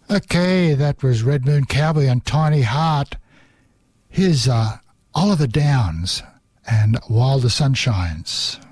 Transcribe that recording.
Okay, that was Red Moon Cowboy and Tiny Heart. Here's Oliver Downs and While the Sun Shines.